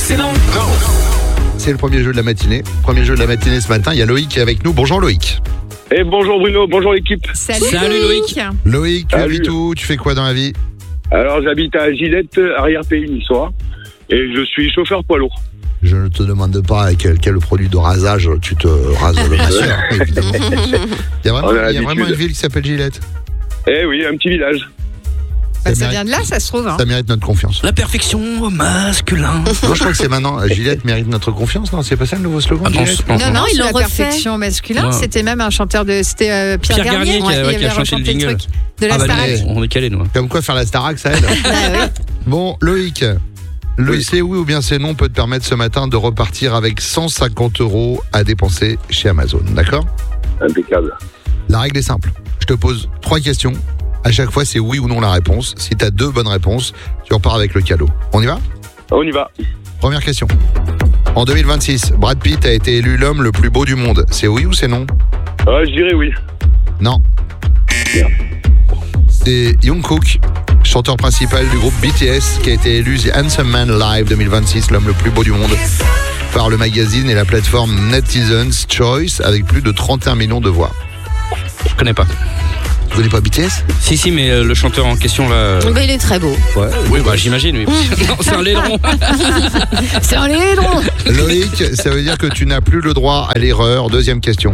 c'est dans Go. C'est le premier jeu de la matinée. Premier jeu de la matinée ce matin, il y a Loïc qui est avec nous. Bonjour Loïc. Et bonjour Bruno, bonjour l'équipe. Salut Loïc. Loïc, tu Salut. habites où? Tu fais quoi dans la vie? Alors j'habite à Gillette, arrière-pays niçois, et je suis chauffeur poids lourd. Je ne te demande pas quel produit de rasage tu te rases le masseur, évidemment. Il y a On a vraiment l'habitude. une ville qui s'appelle Gillette. Eh oui, un petit village. Ça mérite- vient de là, ça se trouve. Hein. Ça mérite notre confiance. La perfection au masculin. Non, je crois que c'est maintenant. Gillette mérite notre confiance, non? C'est pas ça le nouveau slogan? Ah non, Gillette Non, ils c'est l'ont la refait. perfection masculin. Ouais. C'était même un chanteur de. C'était Pierre Garnier qui avait a chanté le rechanté jingle. truc de la Ah bah, Starac. on est calé nous. Comme quoi faire la Starac, ça aide. Ah oui. Bon, Loïc, le Oui. c'est oui ou bien c'est non peut te permettre ce matin de repartir avec 150 € à dépenser chez Amazon, d'accord? Impeccable. La règle est simple. Je te pose 3 questions. À chaque fois, c'est oui ou non la réponse. Si tu as 2 bonnes réponses, tu repars avec le cadeau. On y va? On y va. Première question. En 2026, Brad Pitt a été élu l'homme le plus beau du monde. C'est oui ou c'est non? Je dirais oui. Non. Merde. C'est Jungkook, chanteur principal du groupe BTS, qui a été élu The Handsome Man Live 2026, l'homme le plus beau du monde, par le magazine et la plateforme Netizens Choice, avec plus de 31 millions de voix. Je connais pas. Tu connais pas BTS? Si, mais le chanteur en question là. Bah, il est très beau. Ouais. Oui, bah j'imagine. Oui. Non, c'est un laideron. C'est un laidron. Loïc, ça veut dire que tu n'as plus le droit à l'erreur. Deuxième question.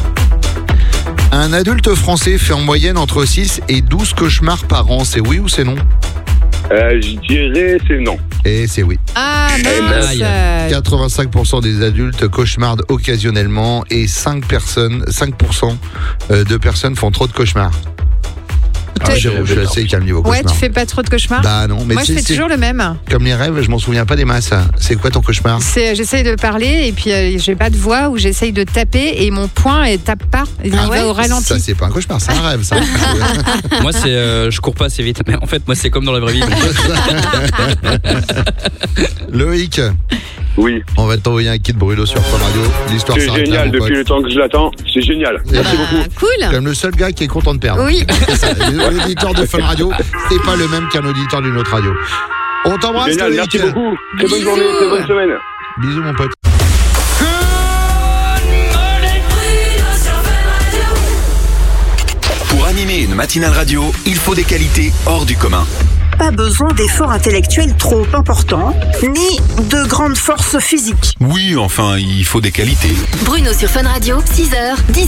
Un adulte français fait en moyenne entre 6 et 12 cauchemars par an. C'est oui ou c'est non? Je dirais c'est non. Et c'est oui. Ah Aïe. mince. 85% des adultes cauchemardent occasionnellement et 5% de personnes font trop de cauchemars. Toi- Je sais quel niveau Ouais, cauchemar. tu fais pas trop de cauchemars. Bah non, mais Moi, je fais toujours le même. comme les rêves, je m'en souviens pas des masses. C'est quoi ton cauchemar? C'est j'essaye de parler et puis j'ai pas de voix ou j'essaye de taper et mon poing elle tape pas. Il Ah va au ralenti. Ça, c'est pas un cauchemar, c'est un rêve, ça. Moi, c'est je cours pas assez vite. Mais en fait, moi, c'est comme dans la vraie vie. Loïc, Oui. on va t'envoyer un kit Bruno sur Fun Radio. L'histoire C'est s'arrête là, génial mon depuis pote. le temps que je l'attends. C'est génial. Merci beaucoup. Cool. Comme le seul gars qui est content de perdre. Oui. C'est ça. L'auditeur de Fun Radio, c'est pas le même qu'un auditeur d'une autre radio. On t'embrasse, Génial, Loïc. merci beaucoup. Très bonne journée, très bonne semaine. Bisous, mon pote. Pour animer une matinale radio, il faut des qualités hors du commun. Pas besoin d'efforts intellectuels trop importants, ni de grandes forces physiques. Oui, enfin, il faut des qualités. Bruno sur Fun Radio, 6h, 10h.